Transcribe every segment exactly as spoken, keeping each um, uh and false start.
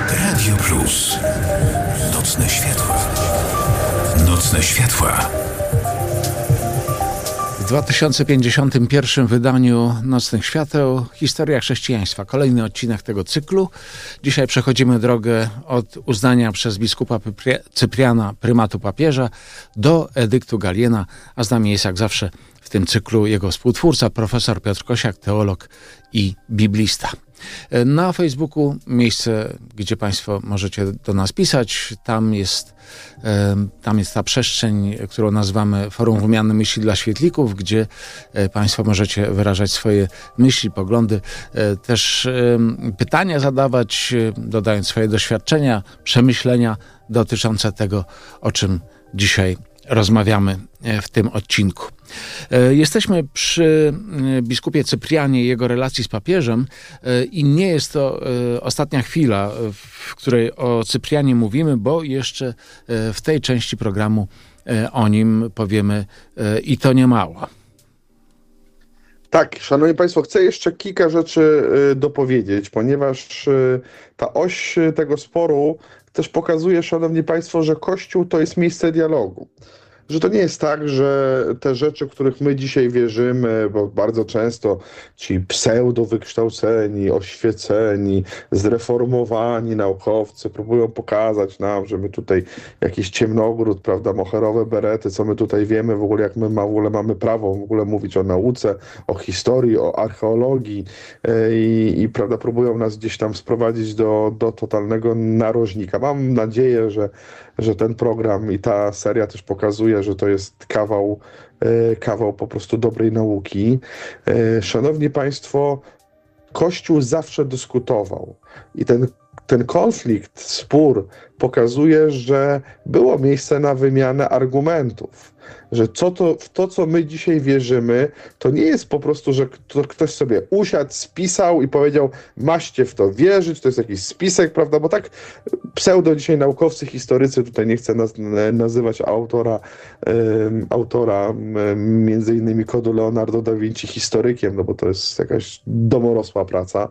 Radio Plus. Nocne światła. Nocne światła. W dwa tysiące pięćdziesiątym pierwszym wydaniu Nocnych Świateł Historia chrześcijaństwa. Kolejny odcinek tego cyklu. Dzisiaj przechodzimy drogę od uznania przez biskupa Cypriana prymatu papieża do edyktu Galiena, a z nami jest jak zawsze w tym cyklu jego współtwórca, profesor Piotr Kosiak, teolog i biblista. Na Facebooku miejsce, gdzie Państwo możecie do nas pisać. Tam jest, tam jest ta przestrzeń, którą nazywamy Forum Wymiany Myśli dla Świetlików, gdzie Państwo możecie wyrażać swoje myśli, poglądy, też pytania zadawać, dodając swoje doświadczenia, przemyślenia dotyczące tego, o czym dzisiaj rozmawiamy w tym odcinku. Jesteśmy przy biskupie Cyprianie i jego relacji z papieżem i nie jest to ostatnia chwila, w której o Cyprianie mówimy, bo jeszcze w tej części programu o nim powiemy i to nie mało. Tak, szanowni państwo, chcę jeszcze kilka rzeczy dopowiedzieć, ponieważ ta oś tego sporu też pokazuje, szanowni państwo, że Kościół to jest miejsce dialogu. Że to nie jest tak, że te rzeczy, w których my dzisiaj wierzymy, bo bardzo często ci pseudo-wykształceni, oświeceni, zreformowani naukowcy próbują pokazać nam, że my tutaj jakiś ciemnogród, prawda, moherowe berety, co my tutaj wiemy, w ogóle jak my ma, w ogóle mamy prawo w ogóle mówić o nauce, o historii, o archeologii i, i prawda, próbują nas gdzieś tam sprowadzić do, do totalnego narożnika. Mam nadzieję, że, że ten program i ta seria też pokazuje, że to jest kawał, kawał po prostu dobrej nauki. Szanowni państwo, Kościół zawsze dyskutował i ten, ten konflikt, spór pokazuje, że było miejsce na wymianę argumentów. Że co to, w to, co my dzisiaj wierzymy, to nie jest po prostu, że ktoś sobie usiadł, spisał i powiedział, maście w to wierzyć, to jest jakiś spisek, prawda, bo tak pseudo dzisiaj naukowcy, historycy, tutaj nie chcę naz nazywać autora, um, autora um, między innymi kodu Leonardo da Vinci historykiem, no bo to jest jakaś domorosła praca.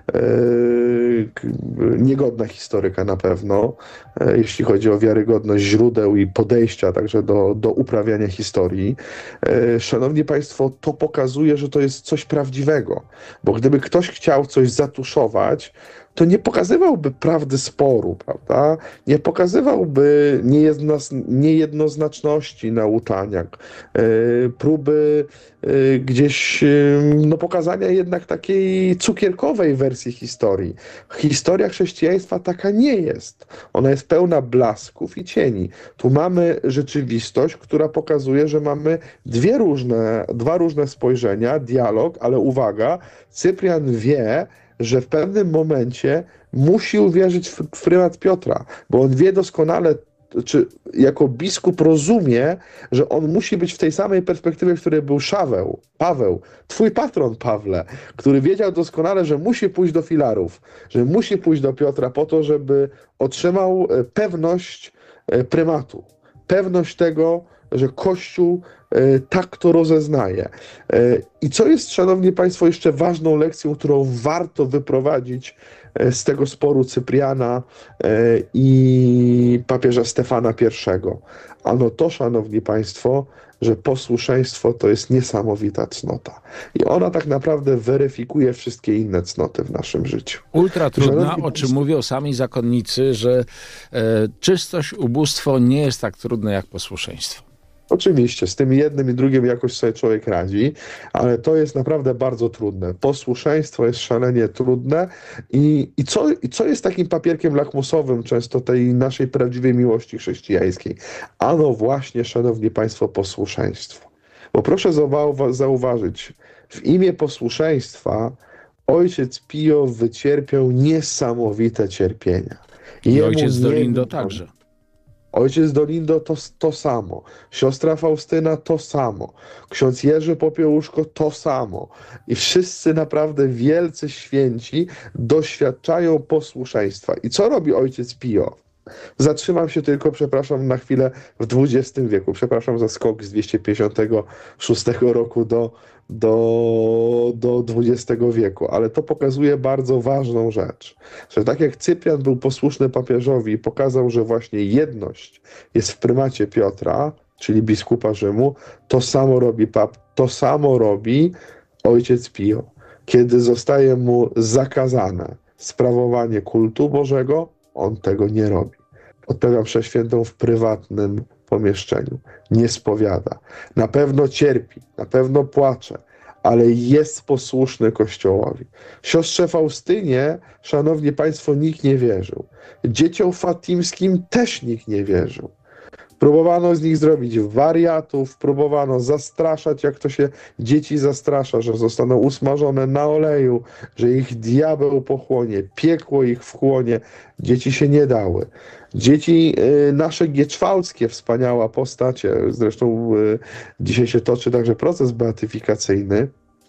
Niegodna historyka na pewno, jeśli chodzi o wiarygodność źródeł i podejścia także do, do uprawiania historii. Szanowni państwo, to pokazuje, że to jest coś prawdziwego, bo gdyby ktoś chciał coś zatuszować, to nie pokazywałby prawdy sporu, prawda? Nie pokazywałby niejedno, niejednoznaczności nauczania, yy, próby yy, gdzieś yy, no, pokazania jednak takiej cukierkowej wersji historii. Historia chrześcijaństwa taka nie jest. Ona jest pełna blasków i cieni. Tu mamy rzeczywistość, która pokazuje, że mamy dwie różne, dwa różne spojrzenia, dialog, ale uwaga, Cyprian wie, że w pewnym momencie musi uwierzyć w prymat Piotra, bo on wie doskonale, czy jako biskup rozumie, że on musi być w tej samej perspektywie, w której był Szaweł, Paweł, twój patron Pawle, który wiedział doskonale, że musi pójść do filarów, że musi pójść do Piotra po to, żeby otrzymał pewność prymatu, pewność tego, że Kościół tak to rozeznaje. I co jest, szanowni państwo, jeszcze ważną lekcją, którą warto wyprowadzić z tego sporu Cypriana i papieża Stefana pierwszego. Ano to, szanowni państwo, że posłuszeństwo to jest niesamowita cnota. I ona tak naprawdę weryfikuje wszystkie inne cnoty w naszym życiu. Ultra trudna, o czym mówią sami zakonnicy, że e, czystość, ubóstwo nie jest tak trudne jak posłuszeństwo. Oczywiście, z tym jednym i drugim jakoś sobie człowiek radzi, ale to jest naprawdę bardzo trudne. Posłuszeństwo jest szalenie trudne i, i, co, i co jest takim papierkiem lakmusowym często tej naszej prawdziwej miłości chrześcijańskiej? Ano właśnie, szanowni państwo, posłuszeństwo. Bo proszę zauważyć, w imię posłuszeństwa ojciec Pio wycierpiał niesamowite cierpienia. I Jemu ojciec Dolindo także. Ojciec Dolindo to, to samo, siostra Faustyna to samo, ksiądz Jerzy Popiełuszko to samo i wszyscy naprawdę wielcy święci doświadczają posłuszeństwa. I co robi ojciec Pio? Zatrzymam się tylko, przepraszam, na chwilę w dwudziestym wieku. Przepraszam za skok z dwieście pięćdziesiątego szóstego roku do, do, do dwudziestego wieku, ale to pokazuje bardzo ważną rzecz, że tak jak Cyprian był posłuszny papieżowi i pokazał, że właśnie jedność jest w prymacie Piotra, czyli biskupa Rzymu, to samo robi pap, to samo robi ojciec Pio. Kiedy zostaje mu zakazane sprawowanie kultu Bożego, on tego nie robi. Odprawia mszę świętą w prywatnym pomieszczeniu. Nie spowiada. Na pewno cierpi, na pewno płacze, ale jest posłuszny Kościołowi. Siostrze Faustynie, szanowni państwo, nikt nie wierzył. Dzieciom fatimskim też nikt nie wierzył. Próbowano z nich zrobić wariatów, próbowano zastraszać, jak to się dzieci zastrasza, że zostaną usmażone na oleju, że ich diabeł pochłonie, piekło ich wchłonie. Dzieci się nie dały. Dzieci y, nasze gieczwałckie, wspaniała postać, zresztą y, dzisiaj się toczy także proces beatyfikacyjny,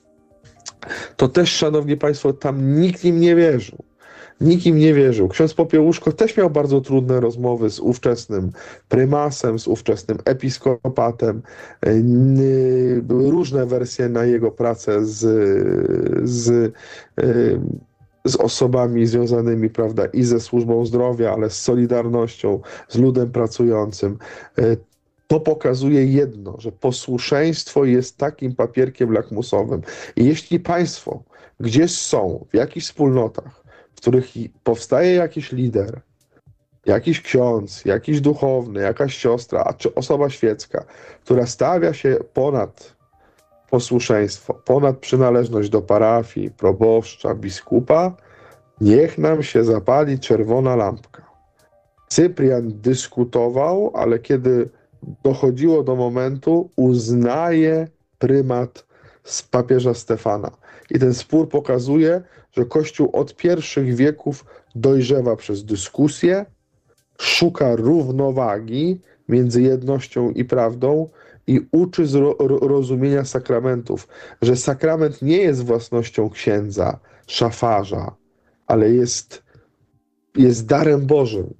to też, szanowni państwo, tam nikt im nie wierzył. Nikt im nie wierzył. Ksiądz Popiełuszko też miał bardzo trudne rozmowy z ówczesnym prymasem, z ówczesnym episkopatem. Były różne wersje na jego pracę z, z, z osobami związanymi, prawda, i ze służbą zdrowia, ale z Solidarnością, z ludem pracującym. To pokazuje jedno, że posłuszeństwo jest takim papierkiem lakmusowym. I jeśli państwo gdzieś są, w jakichś wspólnotach, w których powstaje jakiś lider, jakiś ksiądz, jakiś duchowny, jakaś siostra, a czy osoba świecka, która stawia się ponad posłuszeństwo, ponad przynależność do parafii, proboszcza, biskupa, niech nam się zapali czerwona lampka. Cyprian dyskutował, ale kiedy dochodziło do momentu, uznaje prymat z papieża Stefana. I ten spór pokazuje, że Kościół od pierwszych wieków dojrzewa przez dyskusję, szuka równowagi między jednością i prawdą i uczy zro- rozumienia sakramentów, że sakrament nie jest własnością księdza, szafarza, ale jest, jest darem Bożym.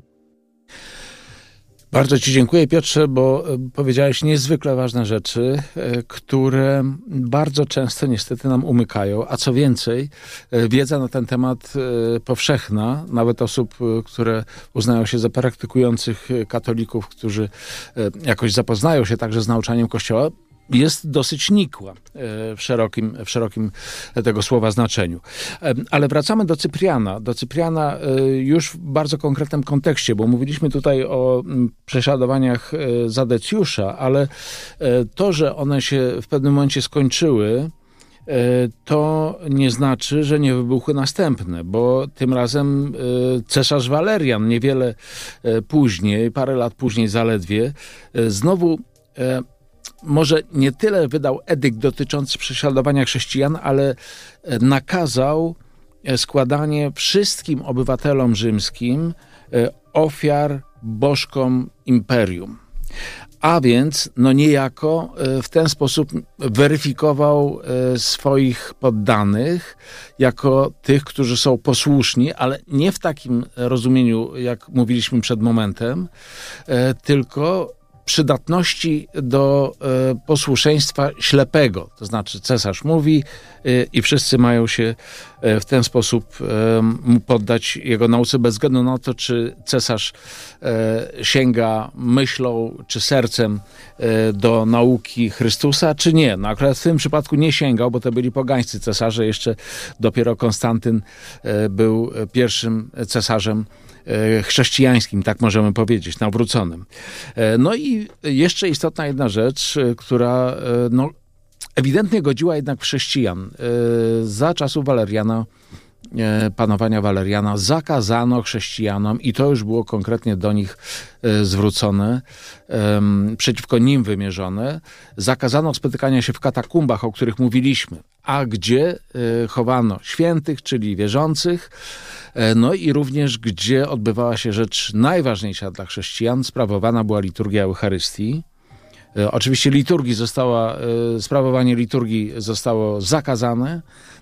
Bardzo ci dziękuję, Piotrze, bo powiedziałeś niezwykle ważne rzeczy, które bardzo często niestety nam umykają, a co więcej, wiedza na ten temat powszechna, nawet osób, które uznają się za praktykujących katolików, którzy jakoś zapoznają się także z nauczaniem Kościoła, jest dosyć nikła w szerokim, w szerokim tego słowa znaczeniu. Ale wracamy do Cypriana. Do Cypriana już w bardzo konkretnym kontekście, bo mówiliśmy tutaj o prześladowaniach za Decjusza, ale to, że one się w pewnym momencie skończyły, to nie znaczy, że nie wybuchły następne, bo tym razem cesarz Walerian niewiele później, parę lat później zaledwie, znowu może nie tyle wydał edykt dotyczący prześladowania chrześcijan, ale nakazał składanie wszystkim obywatelom rzymskim ofiar bożkom imperium. A więc no niejako w ten sposób weryfikował swoich poddanych jako tych, którzy są posłuszni, ale nie w takim rozumieniu, jak mówiliśmy przed momentem, tylko przydatności do e, posłuszeństwa ślepego. To znaczy cesarz mówi e, i wszyscy mają się e, w ten sposób e, mu poddać jego nauce bez względu na to, czy cesarz e, sięga myślą czy sercem e, do nauki Chrystusa, czy nie. No akurat w tym przypadku nie sięgał, bo to byli pogańscy cesarze. Jeszcze dopiero Konstantyn e, był pierwszym cesarzem chrześcijańskim, tak możemy powiedzieć, nawróconym. No i jeszcze istotna jedna rzecz, która no, ewidentnie godziła jednak w chrześcijan. Za czasów Waleriana, panowania Waleriana, zakazano chrześcijanom, i to już było konkretnie do nich zwrócone, przeciwko nim wymierzone, zakazano spotykania się w katakumbach, o których mówiliśmy, a gdzie chowano świętych, czyli wierzących, no i również gdzie odbywała się rzecz najważniejsza dla chrześcijan, sprawowana była liturgia Eucharystii. Oczywiście liturgii została, sprawowanie liturgii zostało zakazane.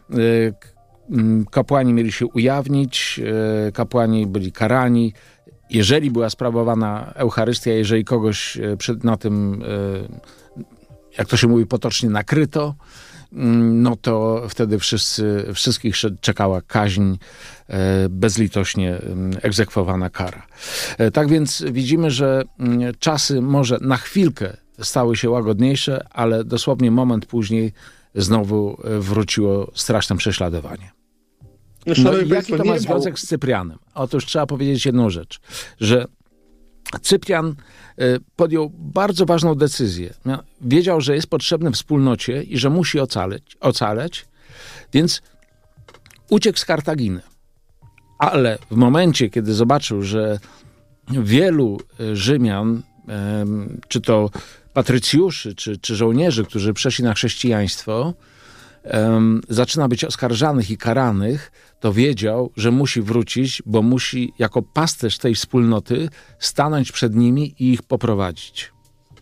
Kapłani mieli się ujawnić, kapłani byli karani. Jeżeli była sprawowana Eucharystia, jeżeli kogoś na tym, jak to się mówi potocznie, nakryto, no to wtedy wszyscy, wszystkich czekała kaźń, bezlitośnie egzekwowana kara. Tak więc widzimy, że czasy może na chwilkę stały się łagodniejsze, ale dosłownie moment później znowu wróciło straszne prześladowanie. No i jaki to ma związek z Cyprianem? Otóż trzeba powiedzieć jedną rzecz, że Cyprian podjął bardzo ważną decyzję. Wiedział, że jest potrzebny wspólnocie i że musi ocaleć, ocaleć, więc uciekł z Kartaginy. Ale w momencie, kiedy zobaczył, że wielu Rzymian, czy to patrycjuszy, czy, czy żołnierzy, którzy przeszli na chrześcijaństwo, um, zaczyna być oskarżanych i karanych, to wiedział, że musi wrócić, bo musi jako pasterz tej wspólnoty stanąć przed nimi i ich poprowadzić.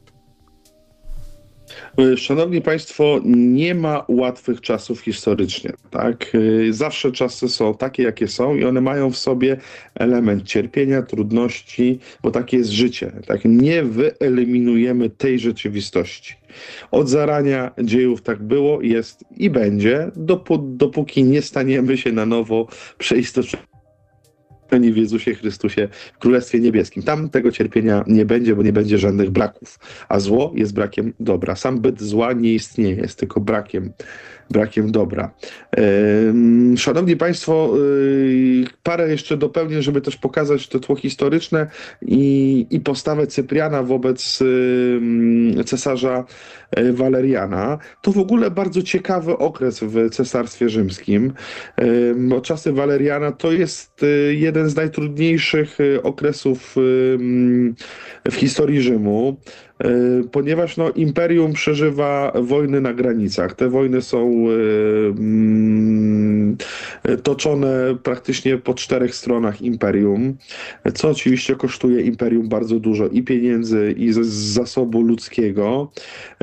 Szanowni Państwo, nie ma łatwych czasów historycznie, tak? Zawsze czasy są takie, jakie są i one mają w sobie element cierpienia, trudności, bo takie jest życie, tak? Nie wyeliminujemy tej rzeczywistości. Od zarania dziejów tak było, jest i będzie, dopó- dopóki nie staniemy się na nowo przeistoczeni w Jezusie Chrystusie, w Królestwie Niebieskim. Tam tego cierpienia nie będzie, bo nie będzie żadnych braków. A zło jest brakiem dobra. Sam byt zła nie istnieje, jest tylko brakiem, brakiem dobra. Yy, szanowni Państwo, yy, parę jeszcze dopewnię, żeby też pokazać to tło historyczne i, i postawę Cypriana wobec yy, cesarza Waleriana. To w ogóle bardzo ciekawy okres w Cesarstwie Rzymskim, bo czasy Waleriana to jest jeden z najtrudniejszych okresów w historii Rzymu, ponieważ no, imperium przeżywa wojny na granicach. Te wojny są toczone praktycznie po czterech stronach imperium, co oczywiście kosztuje imperium bardzo dużo i pieniędzy, i z, z zasobu ludzkiego.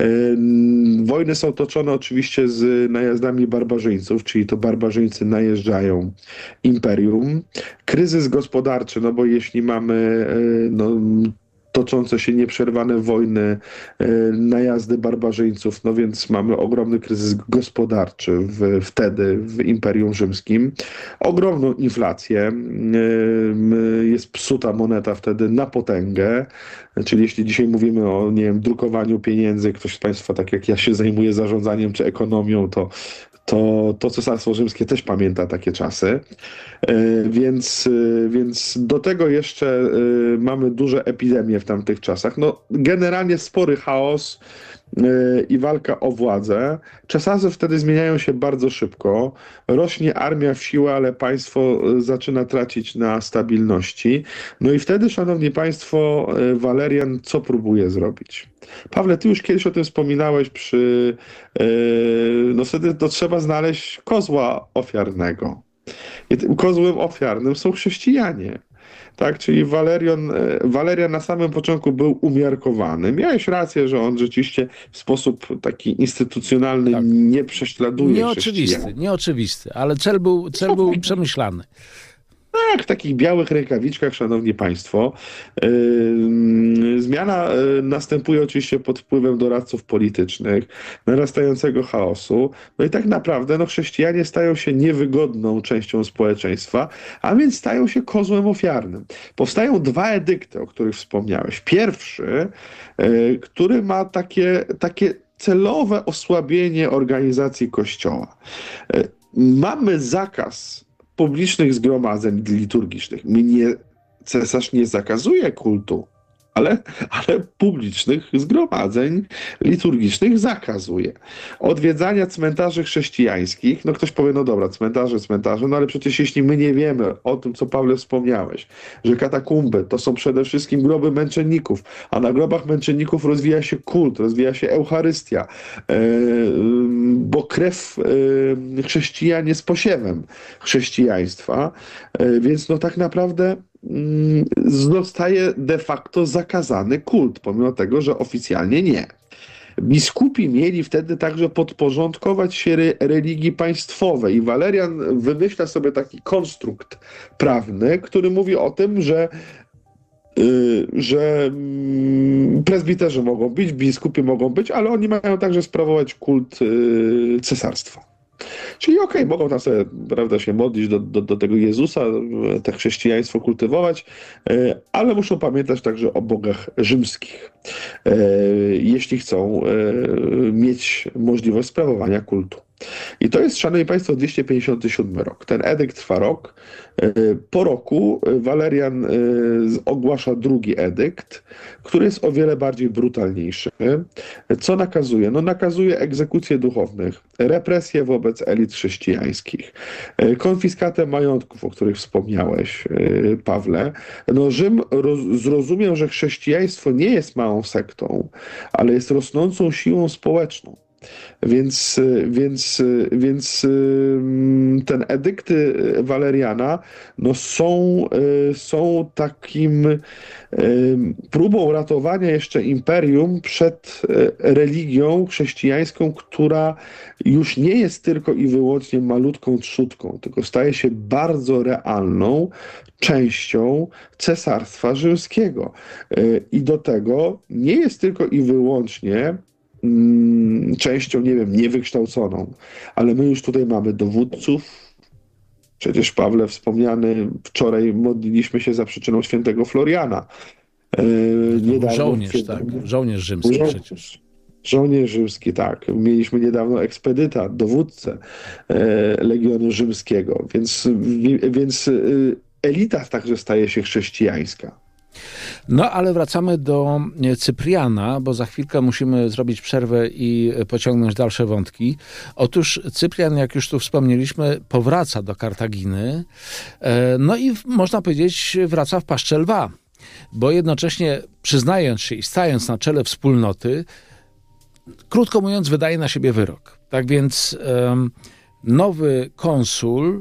Wojny są toczone oczywiście z najazdami barbarzyńców, czyli to barbarzyńcy najeżdżają imperium. Kryzys gospodarczy, no bo jeśli mamy no, toczące się nieprzerwane wojny, najazdy barbarzyńców, no więc mamy ogromny kryzys gospodarczy w, wtedy w Imperium Rzymskim. Ogromną inflację, jest psuta moneta wtedy na potęgę, czyli jeśli dzisiaj mówimy o, nie wiem, drukowaniu pieniędzy, ktoś z Państwa, tak jak ja się zajmuję zarządzaniem czy ekonomią, to to, to Cesarstwo Rzymskie też pamięta takie czasy. Więc, więc do tego jeszcze mamy duże epidemie w tamtych czasach. No, generalnie spory chaos i walka o władzę. Czasy wtedy zmieniają się bardzo szybko. Rośnie armia w siłę, ale państwo zaczyna tracić na stabilności. No i wtedy, szanowni państwo, Walerian co próbuje zrobić? Pawle, ty już kiedyś o tym wspominałeś przy... No wtedy to trzeba znaleźć kozła ofiarnego. I tym kozłem ofiarnym są chrześcijanie. Tak, czyli Walerian, Walerian na samym początku był umiarkowany. Miałeś rację, że on rzeczywiście w sposób taki instytucjonalny tak. nie prześladuje Nieoczywisty, chrześcijan. nieoczywisty, ale cel był, cel był przemyślany. Tak, w takich białych rękawiczkach, szanowni państwo. Yy, zmiana yy, następuje oczywiście pod wpływem doradców politycznych, narastającego chaosu. No i tak naprawdę no, chrześcijanie stają się niewygodną częścią społeczeństwa, a więc stają się kozłem ofiarnym. Powstają dwa edykty, o których wspomniałeś. Pierwszy, yy, który ma takie, takie celowe osłabienie organizacji Kościoła. Yy, mamy zakaz publicznych zgromadzeń liturgicznych. Mnie cesarz nie zakazuje kultu, ale, ale publicznych zgromadzeń liturgicznych zakazuje. Odwiedzania cmentarzy chrześcijańskich, no ktoś powie, no dobra, cmentarze, cmentarze, no ale przecież jeśli my nie wiemy o tym, co Pawle wspomniałeś, że katakumby to są przede wszystkim groby męczenników, a na grobach męczenników rozwija się kult, rozwija się Eucharystia, yy, bo krew yy, chrześcijan jest posiewem chrześcijaństwa, yy, więc no tak naprawdę zostaje de facto zakazany kult, pomimo tego, że oficjalnie nie. Biskupi mieli wtedy także podporządkować się re- religii państwowej i Walerian wymyśla sobie taki konstrukt prawny, który mówi o tym, że że prezbiterzy mogą być, biskupi mogą być, ale oni mają także sprawować kult cesarstwa. Czyli okej, okay, mogą tam sobie, prawda, się modlić do, do, do tego Jezusa, te chrześcijaństwo kultywować, ale muszą pamiętać także o bogach rzymskich, jeśli chcą mieć możliwość sprawowania kultu. I to jest, szanowni państwo, dwieście pięćdziesiąty siódmy rok. Ten edykt trwa rok. Po roku Walerian ogłasza drugi edykt, który jest o wiele bardziej brutalniejszy. Co nakazuje? No nakazuje egzekucje duchownych, represje wobec elit chrześcijańskich, konfiskatę majątków, o których wspomniałeś, Pawle. No Rzym roz, zrozumiał, że chrześcijaństwo nie jest małą sektą, ale jest rosnącą siłą społeczną. Więc, więc, więc ten edykty Waleriana no są, są takim próbą ratowania jeszcze imperium przed religią chrześcijańską, która już nie jest tylko i wyłącznie malutką trzódką, tylko staje się bardzo realną częścią Cesarstwa Rzymskiego. I do tego nie jest tylko i wyłącznie częścią, nie wiem, niewykształconą, ale my już tutaj mamy dowódców. Przecież, Pawle, wspomniany wczoraj modliliśmy się za przyczyną świętego Floriana. Niedawno, żołnierz, tak. Żołnierz rzymski żo- przecież. Żołnierz rzymski, tak. Mieliśmy niedawno ekspedyta, dowódcę Legionu Rzymskiego, więc, więc elita także staje się chrześcijańska. No, ale wracamy do Cypriana, bo za chwilkę musimy zrobić przerwę i pociągnąć dalsze wątki. Otóż Cyprian, jak już tu wspomnieliśmy, powraca do Kartaginy, no i można powiedzieć, wraca w paszczę lwa, bo jednocześnie przyznając się i stając na czele wspólnoty, krótko mówiąc, wydaje na siebie wyrok. Tak więc nowy konsul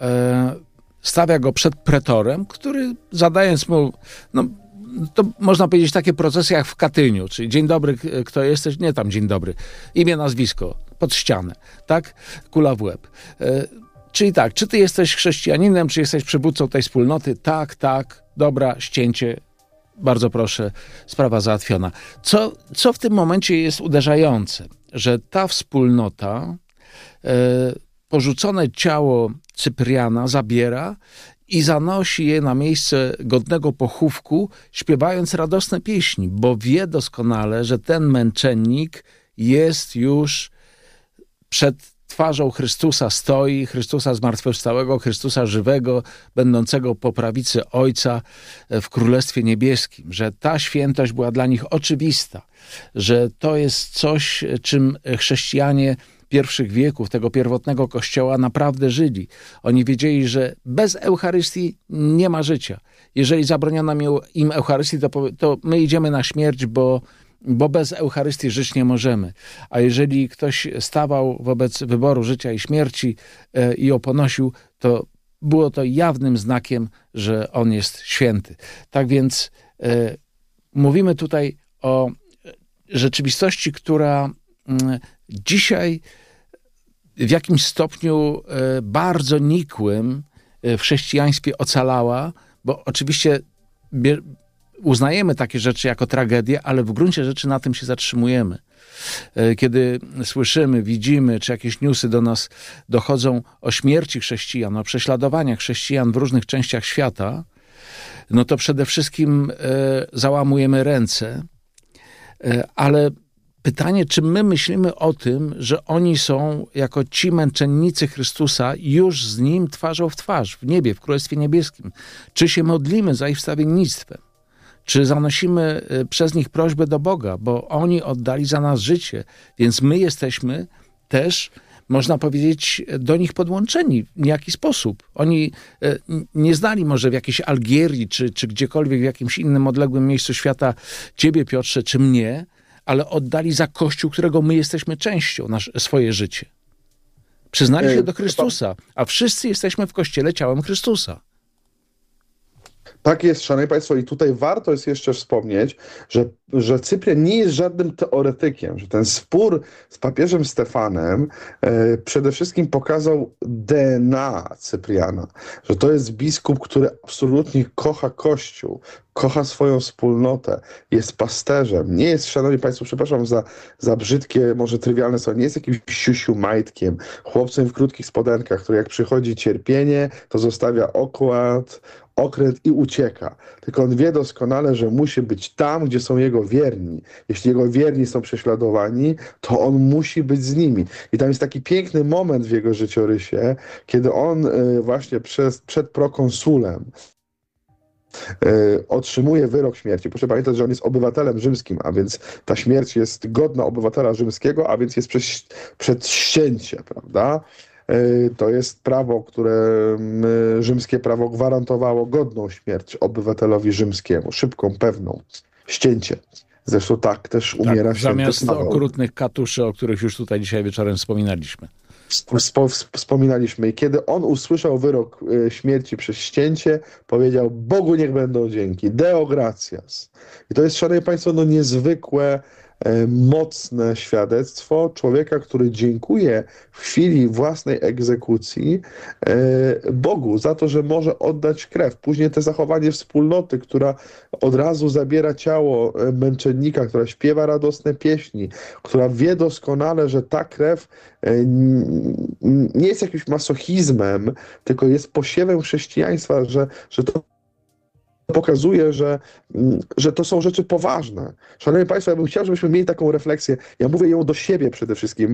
stawia go przed pretorem, który zadając mu, no to można powiedzieć takie procesy jak w Katyniu, czyli dzień dobry, kto jesteś? Nie tam dzień dobry. Imię, nazwisko, pod ścianę, tak? Kula w łeb. E, czyli tak, czy ty jesteś chrześcijaninem, czy jesteś przywódcą tej wspólnoty? Tak, tak, dobra, ścięcie, bardzo proszę, sprawa załatwiona. Co, co w tym momencie jest uderzające? Że ta wspólnota e, porzucone ciało Cypriana zabiera i zanosi je na miejsce godnego pochówku, śpiewając radosne pieśni, bo wie doskonale, że ten męczennik jest już przed twarzą Chrystusa, stoi, Chrystusa zmartwychwstałego, Chrystusa żywego, będącego po prawicy Ojca w Królestwie Niebieskim, że ta świętość była dla nich oczywista, że to jest coś, czym chrześcijanie pierwszych wieków tego pierwotnego kościoła naprawdę żyli. Oni wiedzieli, że bez Eucharystii nie ma życia. Jeżeli zabroniono im Eucharystii, to, to my idziemy na śmierć, bo, bo bez Eucharystii żyć nie możemy. A jeżeli ktoś stawał wobec wyboru życia i śmierci e, i ją ponosił, to było to jawnym znakiem, że on jest święty. Tak więc e, mówimy tutaj o rzeczywistości, która m, dzisiaj w jakimś stopniu bardzo nikłym w chrześcijaństwie ocalała, bo oczywiście uznajemy takie rzeczy jako tragedię, ale w gruncie rzeczy na tym się zatrzymujemy. Kiedy słyszymy, widzimy, czy jakieś newsy do nas dochodzą o śmierci chrześcijan, o prześladowaniach chrześcijan w różnych częściach świata, no to przede wszystkim załamujemy ręce, ale pytanie, czy my myślimy o tym, że oni są jako ci męczennicy Chrystusa już z Nim twarzą w twarz, w niebie, w Królestwie Niebieskim? Czy się modlimy za ich wstawiennictwem? Czy zanosimy przez nich prośbę do Boga, bo oni oddali za nas życie, więc my jesteśmy też, można powiedzieć, do nich podłączeni w niejaki sposób. Oni nie znali może w jakiejś Algierii, czy, czy gdziekolwiek w jakimś innym odległym miejscu świata Ciebie, Piotrze, czy mnie, ale oddali za Kościół, którego my jesteśmy częścią, nasze, swoje życie. Przyznali się do Chrystusa, a wszyscy jesteśmy w Kościele ciałem Chrystusa. Tak jest, szanowni państwo, i tutaj warto jest jeszcze wspomnieć, że, że Cyprian nie jest żadnym teoretykiem, że ten spór z papieżem Stefanem e, przede wszystkim pokazał D N A Cypriana, że to jest biskup, który absolutnie kocha Kościół, kocha swoją wspólnotę, jest pasterzem, nie jest, szanowni państwo, przepraszam za, za brzydkie, może trywialne słowo, nie jest jakimś siusiu majtkiem, chłopcem w krótkich spodenkach, który jak przychodzi cierpienie, to zostawia okład, okręt i ucieka. Tylko on wie doskonale, że musi być tam, gdzie są jego wierni. Jeśli jego wierni są prześladowani, to on musi być z nimi. I tam jest taki piękny moment w jego życiorysie, kiedy on y, właśnie przez, przed prokonsulem y, otrzymuje wyrok śmierci. Proszę pamiętać, że on jest obywatelem rzymskim, a więc ta śmierć jest godna obywatela rzymskiego, a więc jest przed, przed ścięcie, prawda? To jest prawo, które rzymskie prawo gwarantowało godną śmierć obywatelowi rzymskiemu, szybką, pewną, ścięcie. Zresztą tak też umiera tak, święty zamiast Paweł. okrutnych katuszy, o których już tutaj dzisiaj wieczorem wspominaliśmy. Spo, wspominaliśmy. I kiedy on usłyszał wyrok śmierci przez ścięcie, powiedział: Bogu niech będą dzięki, Deo gratias. I to jest, szanowni państwo, no niezwykłe, mocne świadectwo człowieka, który dziękuje w chwili własnej egzekucji Bogu za to, że może oddać krew. Później te zachowanie wspólnoty, która od razu zabiera ciało męczennika, która śpiewa radosne pieśni, która wie doskonale, że ta krew nie jest jakimś masochizmem, tylko jest posiewem chrześcijaństwa, że, że to pokazuje, że, że to są rzeczy poważne. Szanowni państwo, ja bym chciał, żebyśmy mieli taką refleksję. Ja mówię ją do siebie przede wszystkim.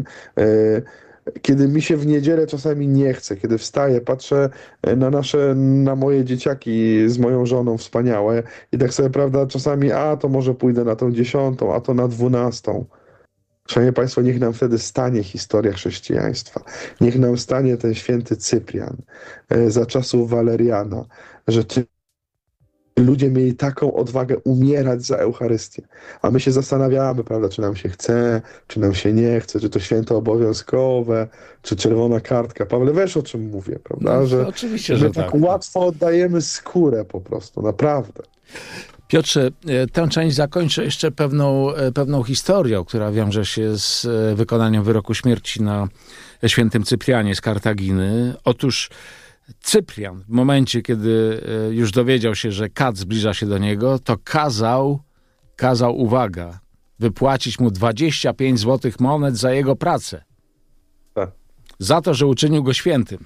Kiedy mi się w niedzielę czasami nie chce, kiedy wstaję, patrzę na nasze, na moje dzieciaki z moją żoną wspaniałe i tak sobie, prawda, czasami a to może pójdę na tą dziesiątą, a to na dwunastą. Szanowni państwo, niech nam wtedy stanie historia chrześcijaństwa. Niech nam stanie ten święty Cyprian za czasów Waleriana, że ty ludzie mieli taką odwagę umierać za Eucharystię. A my się zastanawiamy, prawda, czy nam się chce, czy nam się nie chce, czy to święto obowiązkowe, czy czerwona kartka. Pawle, wiesz, o czym mówię, prawda? Że no, oczywiście, my że tak, tak łatwo oddajemy skórę po prostu, naprawdę. Piotrze, tę część zakończę jeszcze pewną, pewną historią, która wiąże się z wykonaniem wyroku śmierci na świętym Cyprianie z Kartaginy. Otóż Cyprian, w momencie, kiedy już dowiedział się, że kat zbliża się do niego, to kazał, kazał, uwaga, wypłacić mu dwadzieścia pięć złotych monet za jego pracę. Tak. Za to, że uczynił go świętym.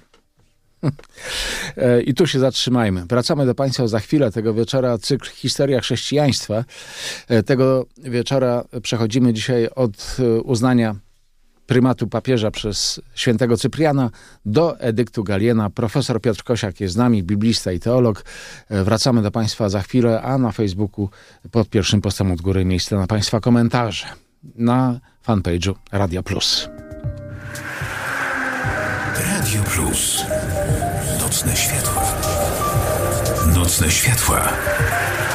I tu się zatrzymajmy. Wracamy do Państwa za chwilę. Tego wieczora cykl Historia Chrześcijaństwa. Tego wieczora przechodzimy dzisiaj od uznania prymatu papieża przez świętego Cypriana do edyktu Galiena. Profesor Piotr Kosiak jest z nami, biblista i teolog. Wracamy do Państwa za chwilę, a na Facebooku pod pierwszym postem od góry miejsce na Państwa komentarze. Na fanpage'u Radio Plus. Radio Plus. Nocne światła. Nocne światła.